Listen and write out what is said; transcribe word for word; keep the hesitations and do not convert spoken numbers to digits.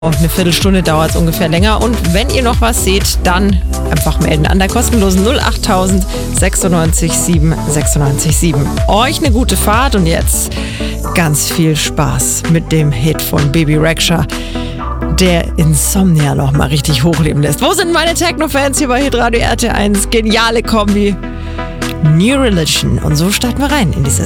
Eine Viertelstunde dauert es ungefähr länger. Und wenn ihr noch was seht, dann einfach melden an der kostenlosen null acht null null sechs sieben sechs sechs sieben. Euch eine gute Fahrt und jetzt ganz viel Spaß mit dem Hit von Bebe Rexha, der Insomnia noch mal richtig hochleben lässt. Wo sind meine Techno-Fans hier bei Hitradio R T eins? Geniale Kombi. New Religion. Und so starten wir rein in diese